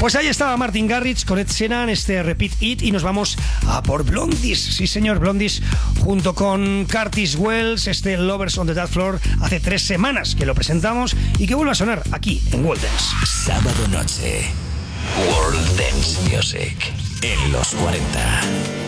Pues ahí estaba Martin Garrix con Ed Sheeran, Repeat It, y nos vamos a por Blondies. Sí, señor, Blondies junto con Curtis Wells, Lovers on the Dance Floor. Hace 3 semanas que lo presentamos y que vuelve a sonar aquí en World Dance. Sábado noche, World Dance Music en los 40.